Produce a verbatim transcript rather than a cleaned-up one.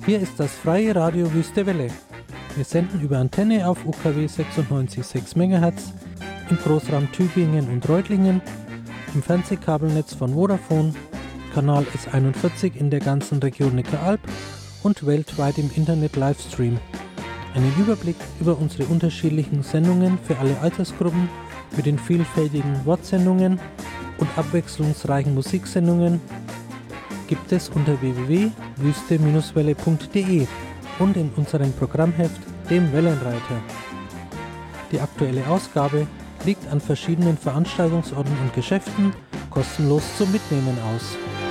Hier ist das freie Radio Wüste Welle. Wir senden über Antenne auf U K W sechsundneunzig Komma sechs Megahertz, im Großraum Tübingen und Reutlingen, im Fernsehkabelnetz von Vodafone, Kanal S einundvierzig in der ganzen Region Neckaralb und weltweit im Internet Livestream. Einen Überblick über unsere unterschiedlichen Sendungen für alle Altersgruppen mit den vielfältigen Wortsendungen und abwechslungsreichen Musiksendungen gibt es unter w w w punkt wüste welle punkt d e und in unserem Programmheft, dem Wellenreiter. Die aktuelle Ausgabe liegt an verschiedenen Veranstaltungsorten und Geschäften kostenlos zum Mitnehmen aus.